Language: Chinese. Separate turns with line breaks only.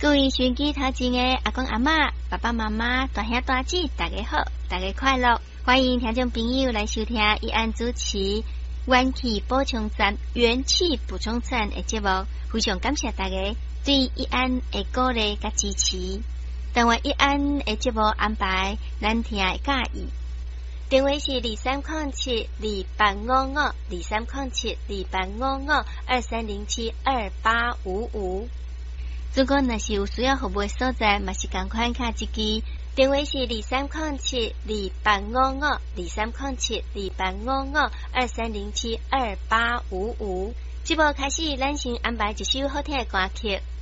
各位收音机头前的阿公阿嬷、爸爸妈妈、大兄大姐，大家好，大家快乐！欢迎听众朋友来收听一安主持元气补充站的节目，非常感谢大家对一安的鼓励甲支持。但愿一安的节目安排，咱听会介意。电话是2307-2855，2307-2855。如果若是有需要服务的所在，嘛是同款卡一支。电话是2307-2855，2307-2855，节目开始，咱先安排一首好听的歌曲。